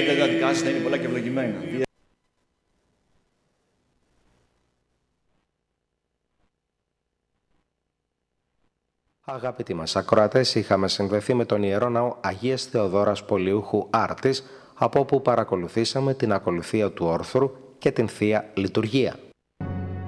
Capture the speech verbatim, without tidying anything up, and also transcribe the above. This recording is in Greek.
Ελεύθερα τα δικά σας θα είναι πολλά και ευλογημένα. Αγαπητοί μας ακροατές, είχαμε συνδεθεί με τον Ιερό Ναό Αγίας Θεοδόρας Πολιούχου Άρτης, από όπου παρακολουθήσαμε την ακολουθία του όρθρου και την Θεία Λειτουργία.